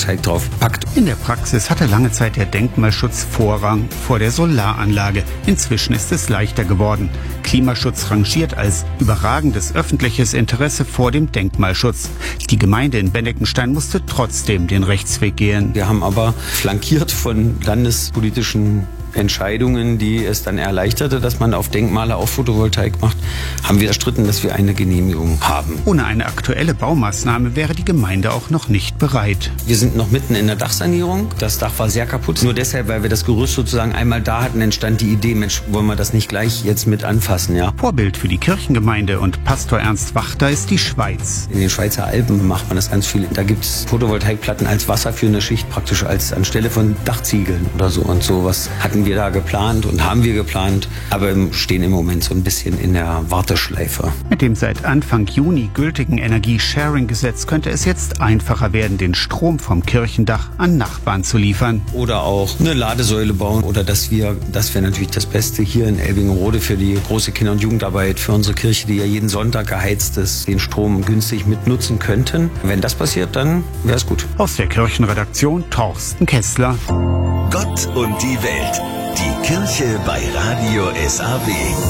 Photovoltaik drauf packt. In der Praxis hatte lange Zeit der Denkmalschutz Vorrang vor der Solaranlage. Inzwischen ist es leichter geworden. Klimaschutz rangiert als überragendes öffentliches Interesse vor dem Denkmalschutz. Die Gemeinde in Benneckenstein musste trotzdem den Rechtsweg gehen. Wir haben aber flankiert von landespolitischen Entscheidungen, die es dann erleichterte, dass man auf Denkmale auch Photovoltaik macht, haben wir erstritten, dass wir eine Genehmigung haben. Ohne eine aktuelle Baumaßnahme wäre die Gemeinde auch noch nicht bereit. Wir sind noch mitten in der Dachsanierung. Das Dach war sehr kaputt. Nur deshalb, weil wir das Gerüst sozusagen einmal da hatten, entstand die Idee, Mensch, wollen wir das nicht gleich jetzt mit anfassen, ja? Vorbild für die Kirchengemeinde und Pastor Ernst Wachter ist die Schweiz. In den Schweizer Alpen macht man das ganz viel. Da gibt es Photovoltaikplatten als wasserführende Schicht, praktisch als anstelle von Dachziegeln oder so. Und sowas hatten wir da geplant und haben wir geplant, aber stehen im Moment so ein bisschen in der Warteschleife. Mit dem seit Anfang Juni gültigen Energie-Sharing-Gesetz könnte es jetzt einfacher werden, den Strom vom Kirchendach an Nachbarn zu liefern. Oder auch eine Ladesäule bauen oder das wäre natürlich das Beste hier in Elbingerode für die große Kinder- und Jugendarbeit, für unsere Kirche, die ja jeden Sonntag geheizt ist, den Strom günstig mitnutzen könnten. Wenn das passiert, dann wäre es gut. Aus der Kirchenredaktion Thorsten Kessler. Gott und die Welt. Die Kirche bei Radio SAW.